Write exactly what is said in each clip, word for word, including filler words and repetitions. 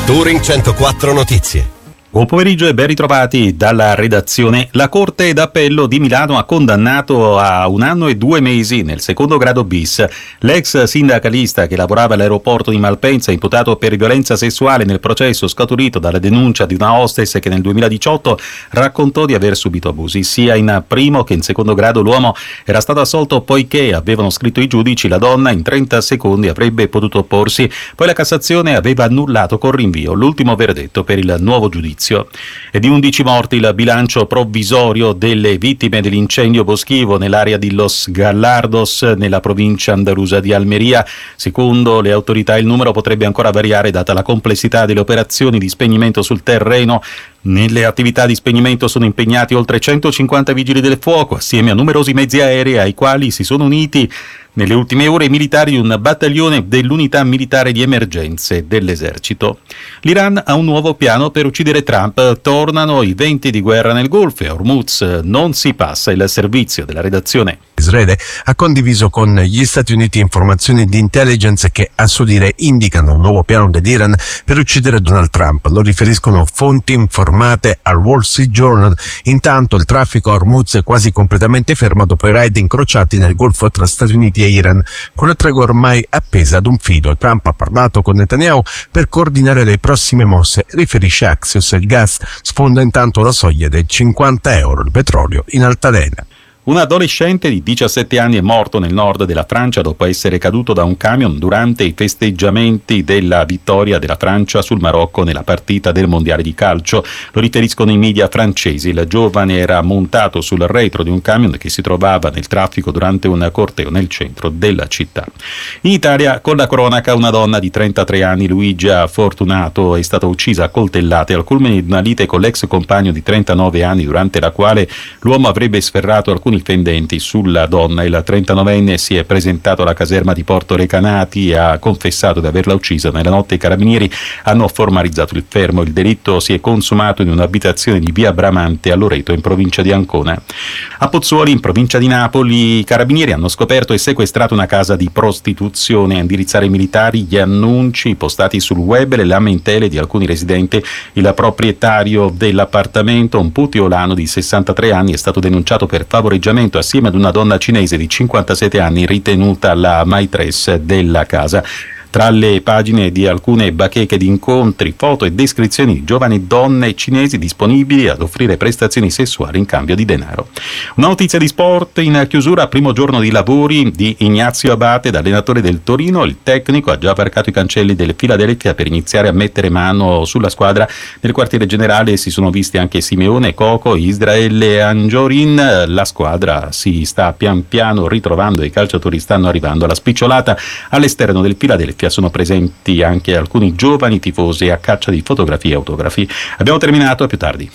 Touring centoquattro Notizie. Buon pomeriggio e ben ritrovati dalla redazione. La Corte d'Appello di Milano ha condannato a un anno e due mesi nel secondo grado bis l'ex sindacalista che lavorava all'aeroporto di Malpensa, imputato per violenza sessuale nel processo scaturito dalla denuncia di una hostess che nel duemiladiciotto raccontò di aver subito abusi. Sia in primo che in secondo grado l'uomo era stato assolto poiché, avevano scritto i giudici, la donna in trenta secondi avrebbe potuto opporsi. Poi la Cassazione aveva annullato con rinvio l'ultimo verdetto per il nuovo giudizio. E di undici morti il bilancio provvisorio delle vittime dell'incendio boschivo nell'area di Los Gallardos, nella provincia andalusa di Almeria. Secondo le autorità il numero potrebbe ancora variare data la complessità delle operazioni di spegnimento sul terreno. Nelle attività di spegnimento sono impegnati oltre centocinquanta vigili del fuoco, assieme a numerosi mezzi aerei ai quali si sono uniti nelle ultime ore i militari di un battaglione dell'unità militare di emergenze dell'esercito. L'Iran ha un nuovo piano per uccidere Trump. Tornano i venti di guerra nel Golfo e a Hormuz non si passa. Il servizio della redazione. Israele ha condiviso con gli Stati Uniti informazioni di intelligence che, a suo dire, indicano un nuovo piano dell'Iran per uccidere Donald Trump. Lo riferiscono fonti informate al Wall Street Journal. Intanto il traffico a Hormuz è quasi completamente fermo dopo i raid incrociati nel Golfo tra Stati Uniti e Iran, con la tregua ormai appesa ad un filo. Trump ha parlato con Netanyahu per coordinare le prossime mosse, riferisce Axios. Il gas sfonda intanto la soglia dei cinquanta euro, il petrolio in altalena. Un adolescente di diciassette anni è morto nel nord della Francia dopo essere caduto da un camion durante i festeggiamenti della vittoria della Francia sul Marocco nella partita del mondiale di calcio. Lo riferiscono i media francesi. Il giovane era montato sul retro di un camion che si trovava nel traffico durante un corteo nel centro della città. In Italia, con la cronaca, una donna di trentatré anni, Luigia Fortunato, è stata uccisa a coltellate al culmine di una lite con l'ex compagno di trentanove anni, durante la quale l'uomo avrebbe sferrato alcuni fendenti sulla donna. Il trentanovenne si è presentato alla caserma di Porto Recanati e ha confessato di averla uccisa. Nella notte i carabinieri hanno formalizzato il fermo. Il delitto si è consumato in un'abitazione di via Bramante a Loreto, in provincia di Ancona. A Pozzuoli, in provincia di Napoli, i carabinieri hanno scoperto e sequestrato una casa di prostituzione. A indirizzare i militari gli annunci postati sul web e le lamentele di alcuni residenti. Il proprietario dell'appartamento, un putiolano di sessantatré anni, è stato denunciato per favoreggiamento assieme ad una donna cinese di cinquantasette anni ritenuta la maitresse della casa. Tra le pagine di alcune bacheche di incontri, foto e descrizioni di giovani donne cinesi disponibili ad offrire prestazioni sessuali in cambio di denaro. Una notizia di sport in chiusura: primo giorno di lavori di Ignazio Abate, da allenatore del Torino. Il tecnico ha già varcato i cancelli del Philadelphia per iniziare a mettere mano sulla squadra. Nel quartiere generale si sono visti anche Simeone, Coco, Israele e Angiorin. La squadra si sta pian piano ritrovando e i calciatori stanno arrivando alla spicciolata. All'esterno del Philadelphia sono presenti anche alcuni giovani tifosi a caccia di fotografie e autografi. Abbiamo terminato, a più tardi.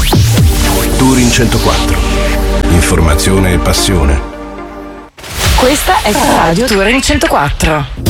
Touring centoquattro. Informazione e passione. Questa è Radio Touring centoquattro.